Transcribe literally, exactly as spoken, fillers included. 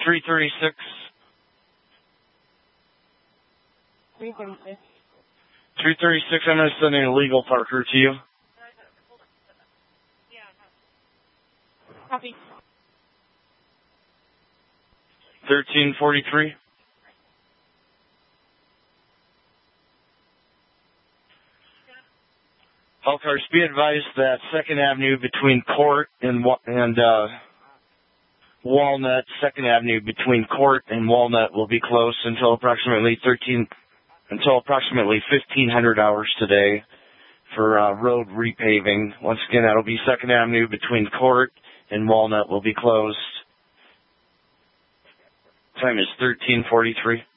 three thirty-six. three thirty-six. three thirty-six, I'm going to send an illegal Parker to you. Copy. thirteen forty-three. All cars, be advised that second Avenue between Court and and uh, Walnut, second Avenue between Court and Walnut will be closed until approximately thirteen until approximately fifteen hundred hours today for uh, road repaving. Once again, that'll be second Avenue between Court and Walnut will be closed. Time is thirteen forty-three.